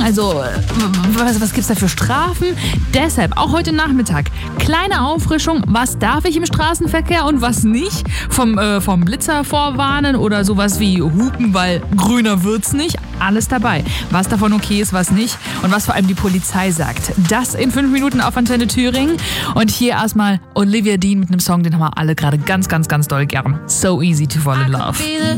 Also, was gibt's da für Strafen? Deshalb auch heute Nachmittag kleine Auffrischung. Was darf ich im Straßenverkehr und was nicht? Vom Blitzer vorwarnen oder sowas wie hupen, weil grüner wird's nicht. Alles dabei. Was davon okay ist, was nicht und was vor allem die Polizei sagt. Das in 5 Minuten auf Antenne Thüringen. Und hier erstmal Olivia Dean mit einem Song, den haben wir alle gerade ganz, ganz, ganz doll gern. So easy to fall in love.